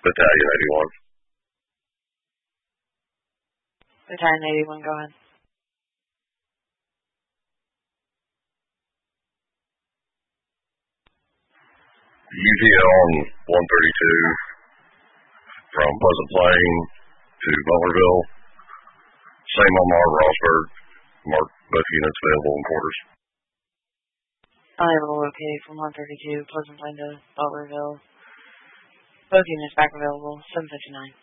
Battalion 81. Battalion 81, go ahead. UTL on 132 from Pleasant Plain to Butlerville. Same on Mark Rossburg. Mark, both units available in quarters. I will locate from 132, Pleasant Plain to Butlerville. Both units back available, 759.